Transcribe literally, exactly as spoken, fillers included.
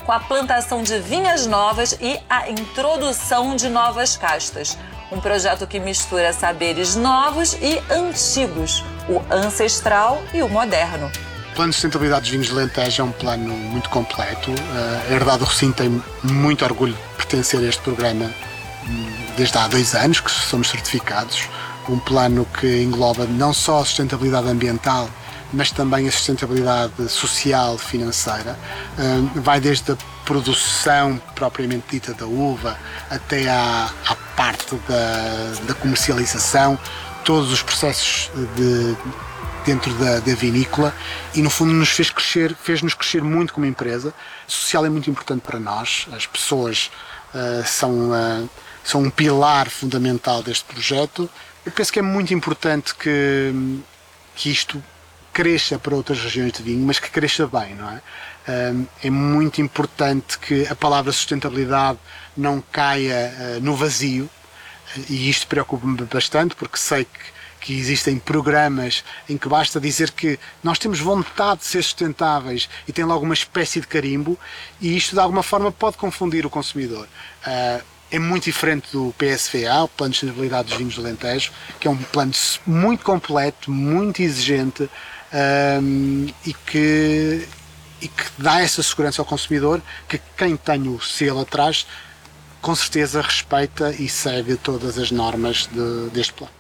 com a plantação de vinhas novas e a introdução de novas castas. Um projeto que mistura saberes novos e antigos, o ancestral e o moderno. O plano de sustentabilidade dos vinhos de Alentejo é um plano muito completo. A Herdade do Rocinho tem muito orgulho de pertencer a este programa desde há dois anos que somos certificados. Um plano que engloba não só a sustentabilidade ambiental, mas também a sustentabilidade social, financeira. Vai desde a produção propriamente dita da uva até à, à parte da, da comercialização, todos os processos de, dentro da, da vinícola, e no fundo nos fez crescer, fez-nos crescer muito como empresa. O social é muito importante para nós, as pessoas uh, são, uh, são um pilar fundamental deste projeto. Eu penso que é muito importante que, que isto cresça para outras regiões de vinho, mas que cresça bem, não é? É muito importante que a palavra sustentabilidade não caia no vazio, e isto preocupa-me bastante, porque sei que, que existem programas em que basta dizer que nós temos vontade de ser sustentáveis e tem logo uma espécie de carimbo, e isto de alguma forma pode confundir o consumidor. É muito diferente do P S V A, o Plano de Sustentabilidade dos Vinhos do Alentejo, que é um plano muito completo, muito exigente, um, e, que, e que dá essa segurança ao consumidor, que quem tem o selo atrás com certeza respeita e segue todas as normas de, deste plano.